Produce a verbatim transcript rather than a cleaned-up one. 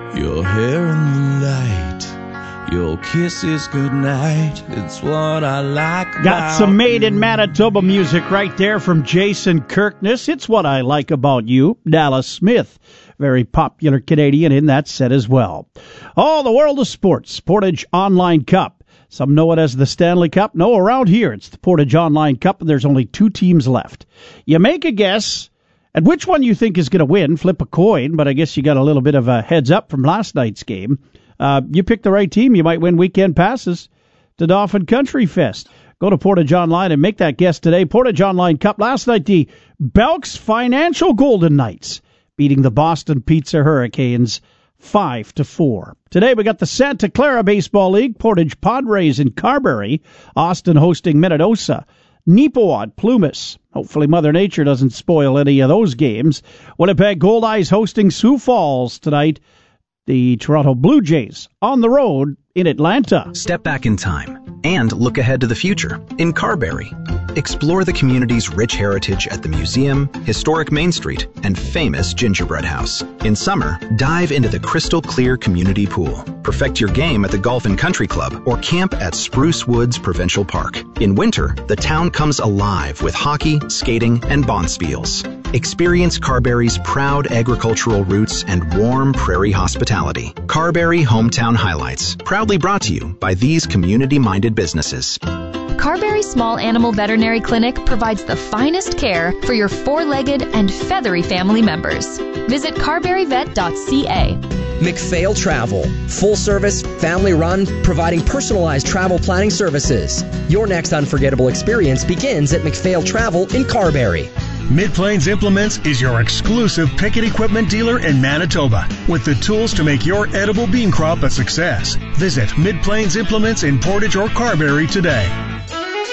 Your hair in the light, your kisses goodnight, it's what I like about Got some Made in you. Manitoba music right there from Jason Kirkness. It's What I Like About You. Dallas Smith, very popular Canadian in that set as well. Oh, the world of sports, Portage Online Cup. Some know it as the Stanley Cup. No, around here it's the Portage Online Cup, and there's only two teams left. You make a guess at which one you think is going to win. Flip a coin, but I guess you got a little bit of a heads up from last night's game. Uh, you pick the right team, you might win weekend passes to Dauphin Country Fest. Go to Portage Online and make that guess today. Portage Online Cup. Last night, the Belks Financial Golden Knights beating the Boston Pizza Hurricanes five to four. Today we got the Santa Clara Baseball League, Portage Padres in Carberry, Austin hosting Minnedosa, Neepawa, Plumas. Hopefully Mother Nature doesn't spoil any of those games. Winnipeg Goldeyes hosting Sioux Falls tonight. The Toronto Blue Jays on the road in Atlanta. Step back in time and look ahead to the future in Carberry. Explore the community's rich heritage at the museum, historic Main Street, and famous Gingerbread House. In summer, dive into the crystal clear community pool. Perfect your game at the Golf and Country Club or camp at Spruce Woods Provincial Park. In winter, the town comes alive with hockey, skating, and bonspiels. Experience Carberry's proud agricultural roots and warm prairie hospitality. Carberry Hometown Highlights, proudly brought to you by these community-minded businesses. Carberry Small Animal Veterinary Clinic provides the finest care for your four-legged and feathery family members. Visit carberry vet dot c a. McPhail Travel, full service, family run, providing personalized travel planning services. Your next unforgettable experience begins at McPhail Travel in Carberry. Mid-Plains Implements is your exclusive picket equipment dealer in Manitoba with the tools to make your edible bean crop a success. Visit Mid-Plains Implements in Portage or Carberry today.